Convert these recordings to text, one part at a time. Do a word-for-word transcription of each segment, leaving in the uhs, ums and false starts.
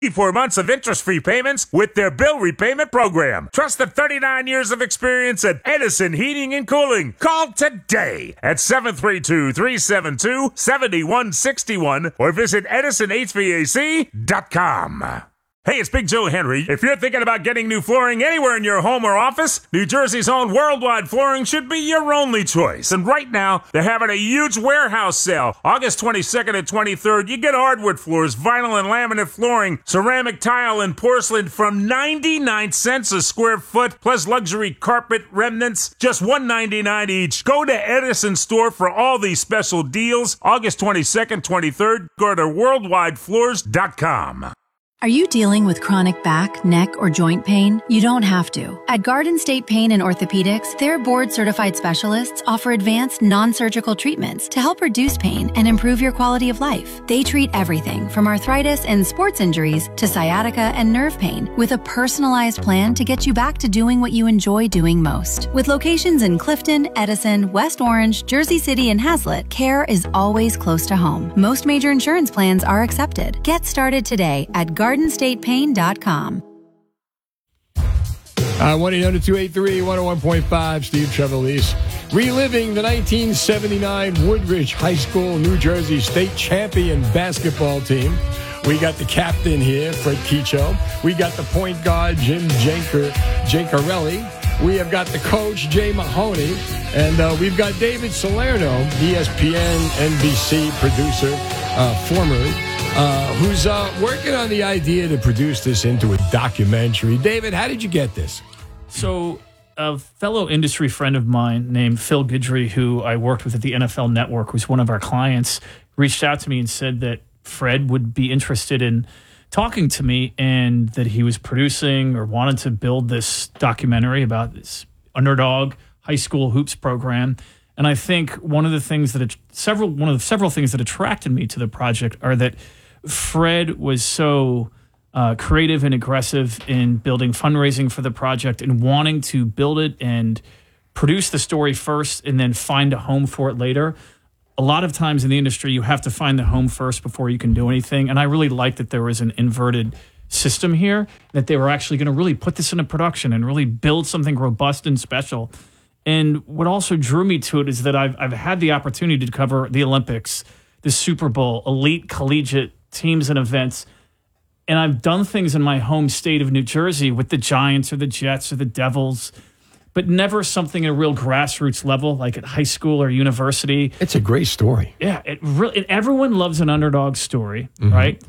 Four months of interest-free payments with their bill repayment program. Trust the thirty-nine years of experience at Edison Heating and Cooling. Call today at seven three two, three seven two, seven one six one or visit edison h v a c dot com. Hey, it's Big Joe Henry. If you're thinking about getting new flooring anywhere in your home or office, New Jersey's own Worldwide Flooring should be your only choice. And right now, they're having a huge warehouse sale. August twenty-second and twenty-third, you get hardwood floors, vinyl and laminate flooring, ceramic tile and porcelain from ninety-nine cents a square foot, plus luxury carpet remnants, just one ninety-nine each. Go to Edison store for all these special deals. August twenty-second, twenty-third, go to worldwide floors dot com. Are you dealing with chronic back, neck, or joint pain? You don't have to. At Garden State Pain and Orthopedics, their board-certified specialists offer advanced non-surgical treatments to help reduce pain and improve your quality of life. They treat everything from arthritis and sports injuries to sciatica and nerve pain with a personalized plan to get you back to doing what you enjoy doing most. With locations in Clifton, Edison, West Orange, Jersey City, and Hazlet, care is always close to home. Most major insurance plans are accepted. Get started today at garden state pain dot com. Uh, one eight hundred, two eight three, one oh one point five, Steve Trevelise. Reliving the nineteen seventy-nine Woodridge High School, New Jersey State champion basketball team. We got the captain here, Fred Keecho. We got the point guard, Jim Janker, Jankarelli. We have got the coach, Jay Mahoney. And uh, we've got David Salerno, E S P N, N B C producer, uh, formerly. Uh, who's uh, working on the idea to produce this into a documentary. David, how did you get this? So a fellow industry friend of mine named Phil Guidry, who I worked with at the N F L Network, who's one of our clients, reached out to me and said that Fred would be interested in talking to me and that he was producing or wanted to build this documentary about this underdog high school hoops program. And I think one of the things that it, several one of the several things that attracted me to the project are that Fred was so uh, creative and aggressive in building fundraising for the project and wanting to build it and produce the story first and then find a home for it later. A lot of times in the industry, you have to find the home first before you can do anything. And I really liked that there was an inverted system here, that they were actually going to really put this into production and really build something robust and special. And what also drew me to it is that I've I've had the opportunity to cover the Olympics, the Super Bowl, elite collegiate teams and events, and I've done things in my home state of New Jersey with the Giants or the Jets or the Devils, but never something at a real grassroots level like at high school or university. It's a great story. Yeah, it really. Everyone loves an underdog story, mm-hmm. right?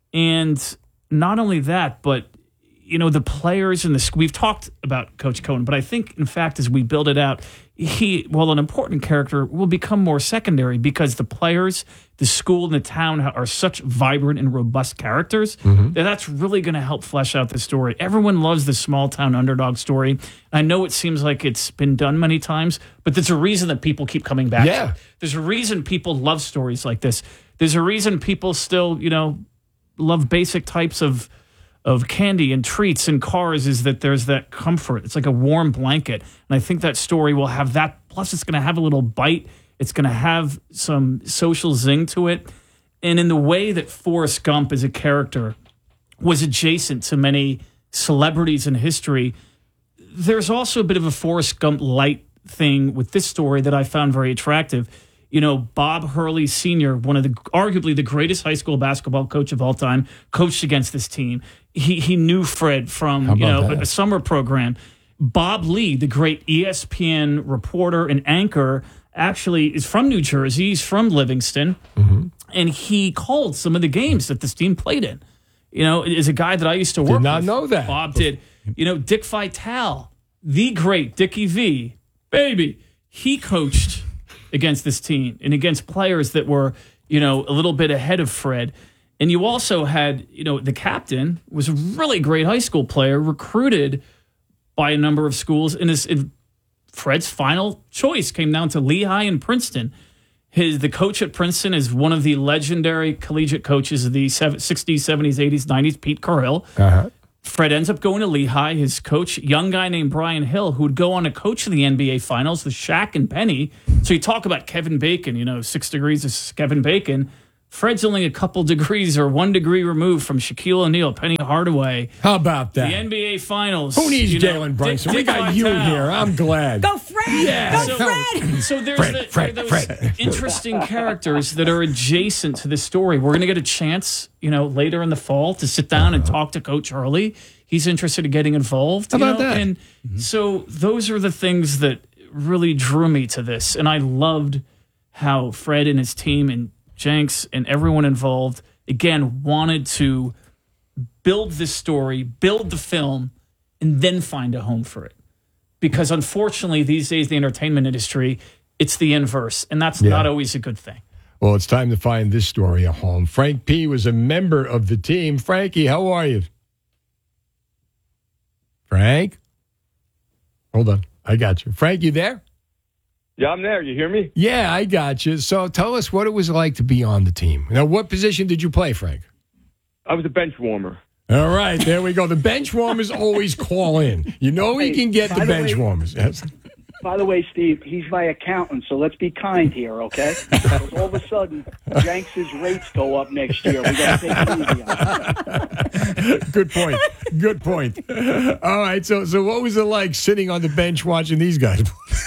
And not only that, but you know, the players and the we've talked about Coach Cohen, but I think, in fact, as we build it out, he, while an important character, will become more secondary because the players, the school, and the town are such vibrant and robust characters mm-hmm. that that's really going to help flesh out the story. Everyone loves the small town underdog story. I know it seems like it's been done many times, but there's a reason that people keep coming back. Yeah. There's a reason people love stories like this. There's a reason people still, you know, love basic types of of candy and treats and cars, is that there's that comfort. It's like a warm blanket. And I think that story will have that. Plus, it's going to have a little bite. It's going to have some social zing to it. And in the way that Forrest Gump as a character was adjacent to many celebrities in history, there's also a bit of a Forrest Gump light thing with this story that I found very attractive. You know, Bob Hurley Senior, one of the arguably the greatest high school basketball coach of all time, coached against this team. He he knew Fred from, you know, a, a summer program. Bob Lee, the great E S P N reporter and anchor, actually is from New Jersey. He's from Livingston. Mm-hmm. And he called some of the games that this team played in. You know, is a guy that I used to work with. Did not with. know that. Bob did. You know, Dick Vitale, the great Dickie V, baby, he coached against this team and against players that were, you know, a little bit ahead of Fred. And you also had, you know, the captain was a really great high school player, recruited by a number of schools. And his, in Fred's final choice came down to Lehigh and Princeton. His the coach at Princeton is one of the legendary collegiate coaches of the sixties, seventies, eighties, nineties, Pete Carrill. Uh-huh. Fred ends up going to Lehigh. His coach, young guy named Brian Hill, who would go on to coach in the N B A Finals, the Shaq and Penny. So you talk about Kevin Bacon, you know, Six Degrees of Kevin Bacon. Fred's only a couple degrees or one degree removed from Shaquille O'Neal, Penny Hardaway. How about that? The N B A Finals. Who needs you know, Jalen Brunson? Dick, we Dick got you Vitale. here. I'm glad. Go Fred! Yeah. Go So- Fred! So there's Fred, the, Fred, those Fred. interesting characters that are adjacent to this story. We're going to get a chance, you know, later in the fall to sit down and talk to Coach Hurley. He's interested in getting involved. How you about know? that? And so those are the things that really drew me to this. And I loved how Fred and his team and Jenks and everyone involved, again, wanted to build this story, build the film, and then find a home for it. Because unfortunately, these days, the entertainment industry, it's the inverse, and that's Yeah. not always a good thing. Well, it's time to find this story a home. Frank P. was a member of the team. Frankie, how are you? Frank? Hold on. I got you. Frank, you there? Yeah, I'm there. You hear me? Yeah, I got you. So tell us what it was like to be on the team. Now, what position did you play, Frank? I was a bench warmer. All right, there we go. The bench warmers always call in. You know we Hey, can get by the the bench way- warmers. Yes. By the way, Steve, he's my accountant, so let's be kind here, okay? Because all of a sudden, Jenks' rates go up next year. We got to take it easy on him. Good point. Good point. All right, so so what was it like sitting on the bench watching these guys?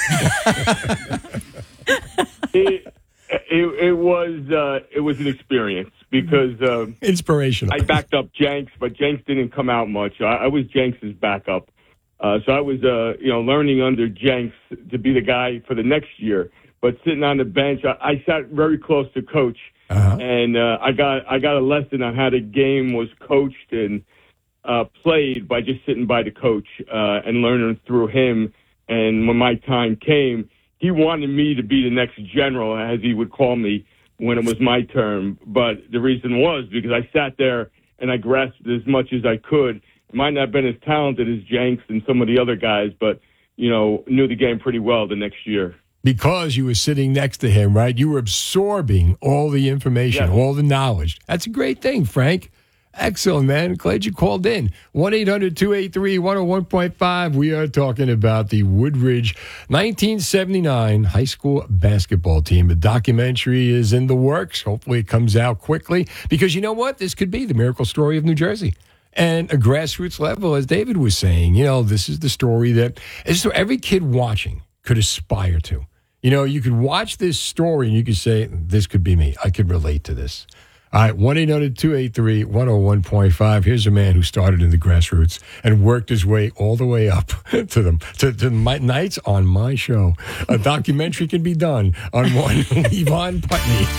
It, it, it was uh, it was an experience because uh, Inspirational. I backed up Jenks, but Jenks didn't come out much. I, I was Jenks' backup. Uh, so I was, uh, you know, learning under Jenks to be the guy for the next year. But sitting on the bench, I, I sat very close to Coach, Uh-huh. and uh, I got I got a lesson on how the game was coached and uh, played by just sitting by the coach uh, and learning through him. And when my time came, he wanted me to be the next general, as he would call me when it was my turn. But the reason was because I sat there and I grasped as much as I could. Might not have been as talented as Jenks and some of the other guys, but, you know, knew the game pretty well the next year. Because you were sitting next to him, right? You were absorbing all the information, Yes. all the knowledge. That's a great thing, Frank. Excellent, man. Glad you called in. one eight hundred two eight three one oh one point five. We are talking about the Woodridge nineteen seventy-nine high school basketball team. The documentary is in the works. Hopefully it comes out quickly because you know what? This could be the miracle story of New Jersey. And a grassroots level, as David was saying, you know, this is the story that is every kid watching could aspire to. You know, you could watch this story and you could say, this could be me. I could relate to this. All right, one eight hundred two eight three one oh one point five. Here's a man who started in the grassroots and worked his way all the way up to them, to, to my nights on my show. A documentary can be done on one Levon Putney.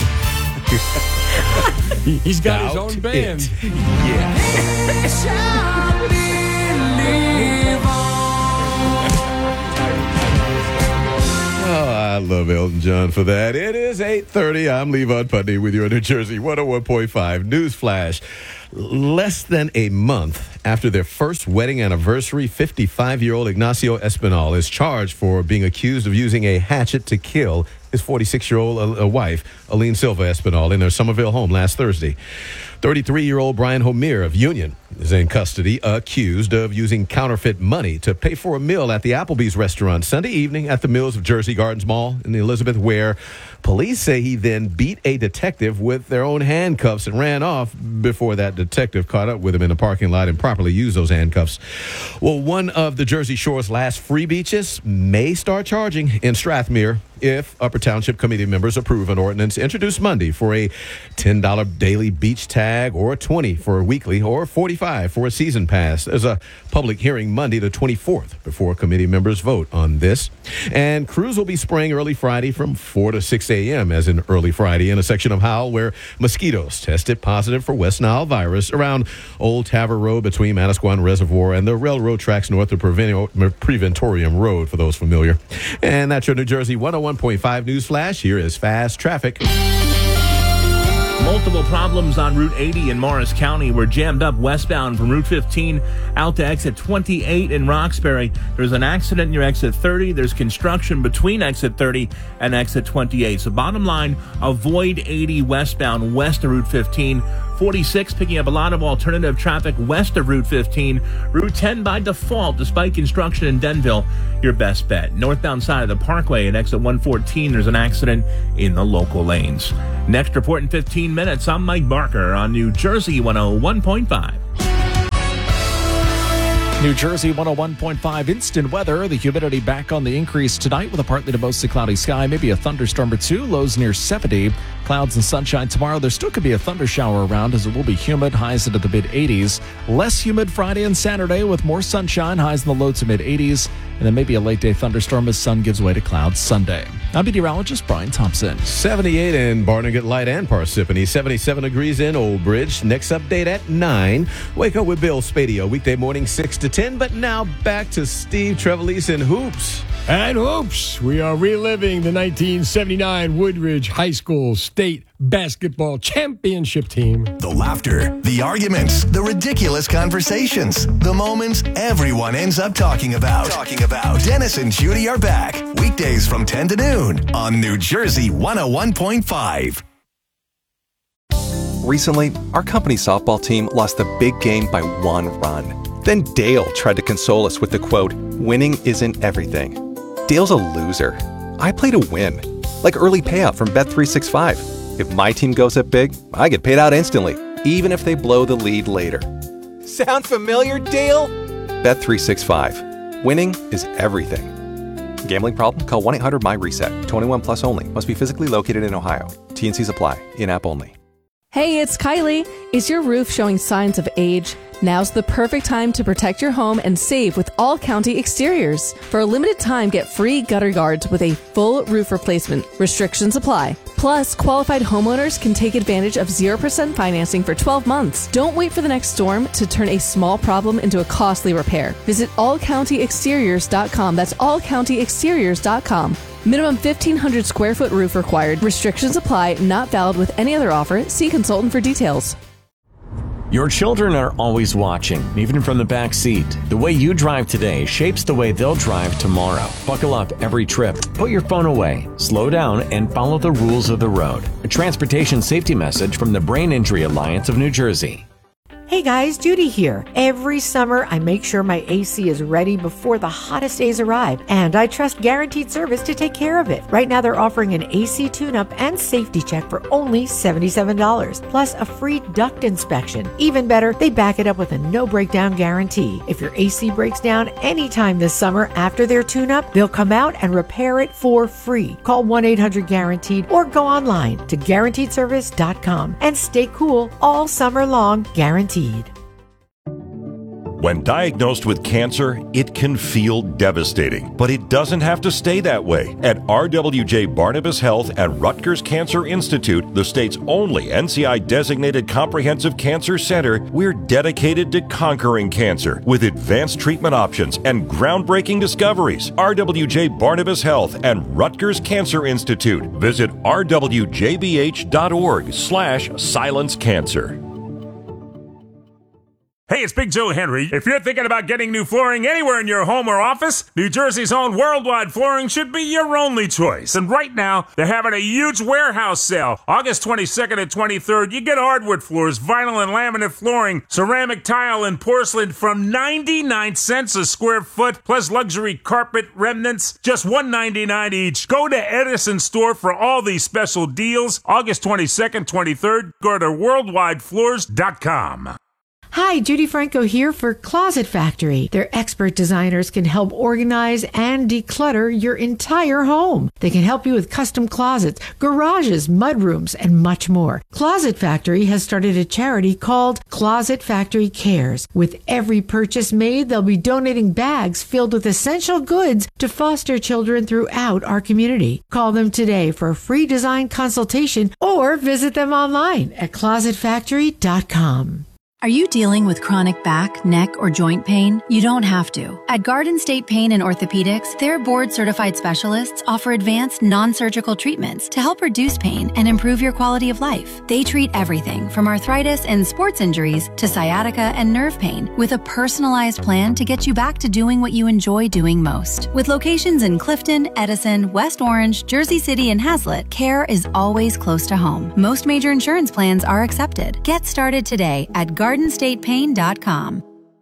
He- He's got his own band. Oh, I love Elton John for that. It is eight thirty. I'm Levon Putney with you on New Jersey one oh one point five. Newsflash. Less than a month after their first wedding anniversary, fifty-five-year-old Ignacio Espinal is charged for being accused of using a hatchet to kill his forty-six-year-old uh, wife, Aline Silva Espinal, in their Somerville home last Thursday. thirty-three-year-old Brian Homier of Union is in custody, accused of using counterfeit money to pay for a meal at the Applebee's restaurant Sunday evening at the Mills of Jersey Gardens Mall in the Elizabeth Ware. Police say he then beat a detective with their own handcuffs and ran off before that detective caught up with him in the parking lot and properly used those handcuffs. Well, one of the Jersey Shore's last free beaches may start charging in Strathmere if Upper Township Committee members approve an ordinance introduced Monday for a ten dollars daily beach tag or twenty dollars for a weekly or forty-five dollars for a season pass. There's a public hearing Monday the twenty-fourth before committee members vote on this. And crews will be spraying early Friday from four to six a.m. as in early Friday in a section of Howell where mosquitoes tested positive for West Nile virus around Old Taver Road between Manasquan Reservoir and the railroad tracks north of Preventorium Road, for those familiar. And that's your New Jersey one oh one point five News Flash. Here is fast traffic. Multiple problems on Route eighty in Morris County. We're jammed up westbound from Route fifteen out to exit twenty-eight in Roxbury. There's an accident near exit thirty. There's construction between exit thirty and exit twenty-eight. So bottom line, avoid eighty westbound west of Route fifteen forty-six picking up a lot of alternative traffic west of Route fifteen. Route ten by default, despite construction in Denville, your best bet. Northbound side of the Parkway at exit one fourteen, there's an accident in the local lanes. Next report in fifteen minutes. I'm Mike Barker on New Jersey one oh one point five. New Jersey one oh one point five instant weather. The humidity back on the increase tonight with a partly to mostly cloudy sky. Maybe a thunderstorm or two. Lows near seventy. Clouds and sunshine tomorrow. There still could be a thunder shower around as it will be humid. Highs into the mid eighties. Less humid Friday and Saturday with more sunshine. Highs in the low to mid eighties. And then maybe a late day thunderstorm as sun gives way to clouds Sunday. I'm meteorologist Brian Thompson. seventy-eight in Barnegat Light and Parsippany. seventy-seven degrees in Old Bridge. Next update at nine. Wake up with Bill Spadio. Weekday morning six to ten. But now back to Steve Trevelise in Hoops. And hoops, we are reliving the nineteen seventy-nine Woodridge High School State Basketball Championship team. The laughter, the arguments, the ridiculous conversations, the moments everyone ends up talking about. Talking about. Dennis and Judy are back. Weekdays from ten to noon on New Jersey one oh one point five. Recently, our company softball team lost a big game by one run. Then Dale tried to console us with the quote, "Winning isn't everything." Dale's a loser. I play to win, like early payout from Bet three sixty-five. If my team goes up big, I get paid out instantly, even if they blow the lead later. Sound familiar, Dale? Bet three sixty-five. Winning is everything. Gambling problem? Call one eight hundred M Y reset. twenty-one plus only. Must be physically located in Ohio. T and Cs apply. In-app only. Hey, it's Kylie. Is your roof showing signs of age? Now's the perfect time to protect your home and save with All County Exteriors. For a limited time, get free gutter guards with a full roof replacement. Restrictions apply. Plus, qualified homeowners can take advantage of zero percent financing for twelve months. Don't wait for the next storm to turn a small problem into a costly repair. Visit all county exteriors dot com. That's all county exteriors dot com. Minimum fifteen hundred square foot roof required. Restrictions apply. Not valid with any other offer. See consultant for details. Your children are always watching, even from the back seat. The way you drive today shapes the way they'll drive tomorrow. Buckle up every trip. Put your phone away. Slow down and follow the rules of the road. A transportation safety message from the Brain Injury Alliance of New Jersey. Hey guys, Judy here. Every summer, I make sure my A C is ready before the hottest days arrive, and I trust Guaranteed Service to take care of it. Right now, they're offering an A C tune-up and safety check for only seventy-seven dollars, plus a free duct inspection. Even better, they back it up with a no-breakdown guarantee. If your A C breaks down anytime this summer after their tune-up, they'll come out and repair it for free. Call one eight hundred guaranteed or go online to guaranteed service dot com and stay cool all summer long, guaranteed. When diagnosed with cancer, it can feel devastating, but it doesn't have to stay that way. At R W J Barnabas Health at Rutgers Cancer Institute, the state's only N C I-designated comprehensive cancer center, we're dedicated to conquering cancer with advanced treatment options and groundbreaking discoveries. R W J Barnabas Health and Rutgers Cancer Institute. Visit r w j b h dot org slash silence cancer. Hey, it's Big Joe Henry. If you're thinking about getting new flooring anywhere in your home or office, New Jersey's own Worldwide Flooring should be your only choice. And right now, they're having a huge warehouse sale. August twenty-second and twenty-third, you get hardwood floors, vinyl and laminate flooring, ceramic tile and porcelain from ninety-nine cents a square foot, plus luxury carpet remnants, just one ninety-nine each. Go to Edison Store for all these special deals. August twenty-second, twenty-third, go to worldwide floors dot com. Hi, Judy Franco here for Closet Factory. Their expert designers can help organize and declutter your entire home. They can help you with custom closets, garages, mudrooms, and much more. Closet Factory has started a charity called Closet Factory Cares. With every purchase made, they'll be donating bags filled with essential goods to foster children throughout our community. Call them today for a free design consultation or visit them online at closet factory dot com. Are you dealing with chronic back, neck, or joint pain? You don't have to. At Garden State Pain and Orthopedics, their board-certified specialists offer advanced non-surgical treatments to help reduce pain and improve your quality of life. They treat everything from arthritis and sports injuries to sciatica and nerve pain with a personalized plan to get you back to doing what you enjoy doing most. With locations in Clifton, Edison, West Orange, Jersey City, and Hazlet, care is always close to home. Most major insurance plans are accepted. Get started today at garden state pain dot com.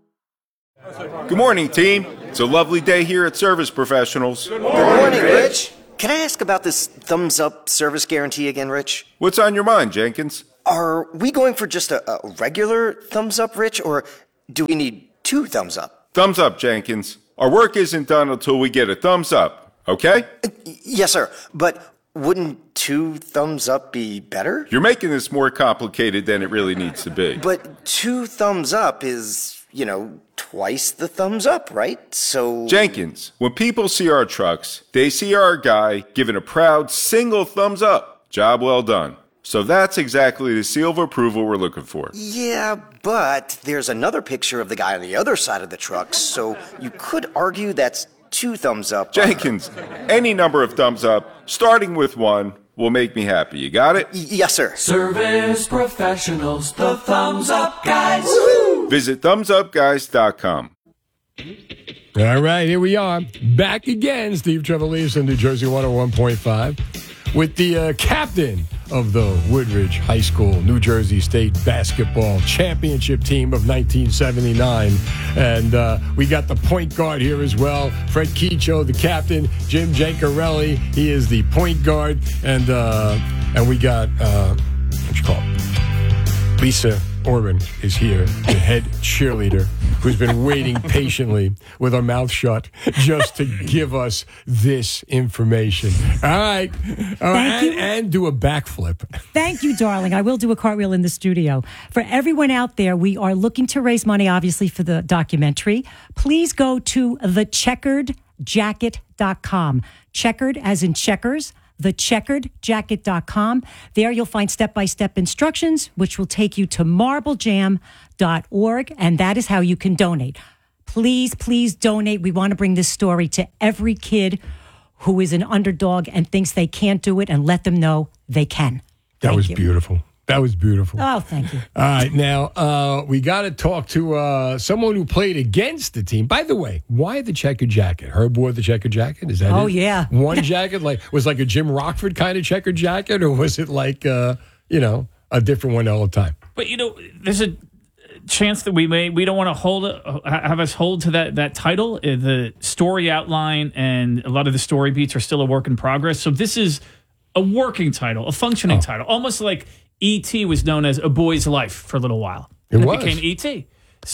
Good morning, team. It's a lovely day here at Service Professionals. Good morning, Rich. Can I ask about this thumbs up service guarantee again, Rich? What's on your mind, Jenkins? Are we going for just a, a regular thumbs up, Rich, or do we need two thumbs up? Thumbs up, Jenkins. Our work isn't done until we get a thumbs up, okay? Uh, yes, sir. But wouldn't two thumbs up be better? You're making this more complicated than it really needs to be. But two thumbs up is, you know, twice the thumbs up, right? So... Jenkins, when people see our trucks, they see our guy giving a proud single thumbs up. Job well done. So that's exactly the seal of approval we're looking for. Yeah, but there's another picture of the guy on the other side of the truck, so you could argue that's two thumbs up. Jenkins, any number of thumbs up, starting with one, will make me happy. You got it? Y- yes, sir. Service Professionals, the thumbs up guys. Woo-hoo! Visit thumbs up guys dot com. All right, here we are. Back again, Steve Trevelise in New Jersey one oh one point five with the uh, captain of the Woodridge High School New Jersey State basketball championship team of nineteen seventy-nine. And uh, we got the point guard here as well. Fred Keecho, the captain. Jim Jancarelli, he is the point guard. And uh, and we got, uh, what you call it? Lisa Orban is here, the head cheerleader, who's been waiting patiently with her mouth shut just to give us this information. All right. All right. And, and do a backflip. Thank you, darling. I will do a cartwheel in the studio. For everyone out there, we are looking to raise money, obviously, for the documentary. Please go to the checkered jacket dot com. Checkered as in checkers. the checkered jacket dot com. There you'll find step-by-step instructions, which will take you to marble jam dot org, and that is how you can donate. Please, please donate. We want to bring this story to every kid who is an underdog and thinks they can't do it, and let them know they can. That Thank was you. beautiful. That was beautiful. Oh, thank you. All right, now uh, we got to talk to uh, someone who played against the team. By the way, why the checkered jacket? Herb wore the checkered jacket. Is that Oh, it? yeah. One jacket, like was like a Jim Rockford kind of checkered jacket, or was it like uh, you know a different one all the time? But you know, there's a chance that we may we don't want to hold it, have us hold to that that title. The story outline and a lot of the story beats are still a work in progress. So this is a working title, a functioning Oh. title, almost like E T was known as A Boy's Life for a little while. It And was. became E T.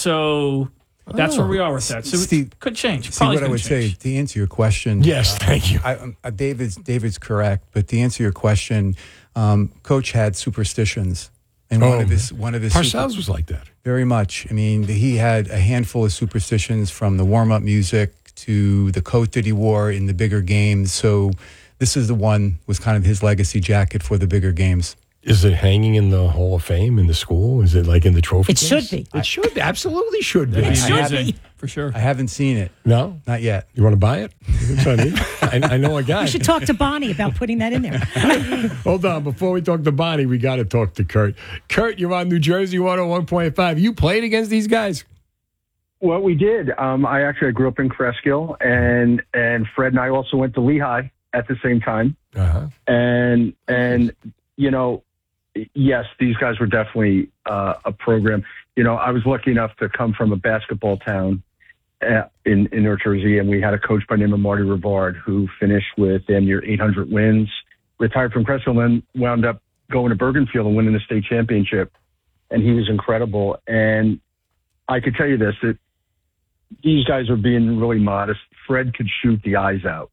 So that's Oh. where we are with that. So Steve, it could change. See, Probably what I could would change. say to answer your question. Yes, uh, thank you. I, um, uh, David's David's correct, but to answer your question, um, Coach had superstitions, and Oh, one of his one of his Parcells was like that. Very much. I mean, he had a handful of superstitions from the warm up music to the coat that he wore in the bigger games. So this is the one was kind of his legacy jacket for the bigger games. Is it hanging in the Hall of Fame in the school? Is it like in the trophy It case? should be. It should be. Absolutely should be. That'd be I haven't- amazing, for sure. I haven't seen it. No? Not yet. You want to buy it? It's on you. I, I know a guy. You should talk to Bonnie about putting that in there. Hold on. Before we talk to Bonnie, we got to talk to Kurt. Kurt, you're on New Jersey one oh one point five. You played against these guys? Well, we did. Um, I actually grew up in Cresskill, and and Fred and I also went to Lehigh at the same time. Uh-huh. And and you know, yes, these guys were definitely uh, a program. You know, I was lucky enough to come from a basketball town uh, in in North Jersey, and we had a coach by the name of Marty Rivard who finished with damn near eight hundred wins. Retired from Cresskill, and then wound up going to Bergenfield and winning the state championship. And he was incredible. And I could tell you this, that these guys were being really modest. Fred could shoot the eyes out.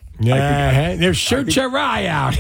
Yeah, they'll shoot your eye out.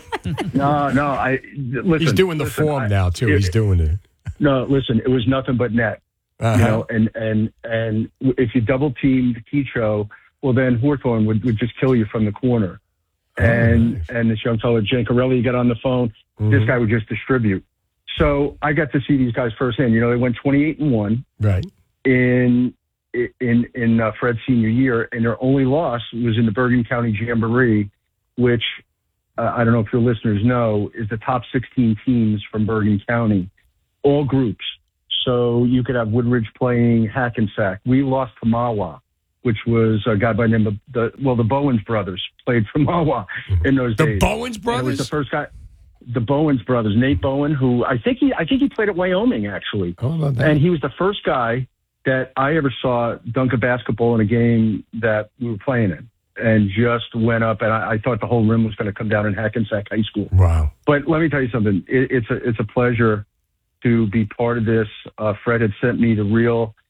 No, no. I listen. He's doing the listen, form I- now, too. it- He's doing it. No, listen. It was nothing but net. Uh-huh. You know, and and and if you double teamed Keecho, well, then Hawthorne would, would just kill you from the corner. And and this young fellow Jancarelli got on the phone. Mm-hmm. This guy would just distribute. So I got to see these guys firsthand. You know, they went twenty-eight and one. Right. In in in uh, Fred's senior year, and their only loss was in the Bergen County Jamboree, which uh, I don't know if your listeners know is the top sixteen teams from Bergen County, all groups. So you could have Woodridge playing Hackensack. We lost to Mahwah, which was a guy by the name of the well, the Bowens brothers played for Mahwah in those The days. Bowens And brothers? it was the first guy. The Bowens brothers, Nate Bowen, who I think he I think he played at Wyoming actually, Oh, about that. and he was the first guy that I ever saw dunk a basketball in a game that we were playing in, and just went up, and I, I thought the whole rim was going to come down in Hackensack High School. Wow. But let me tell you something. It, it's a it's a pleasure to be part of this. Uh, Fred had sent me the reel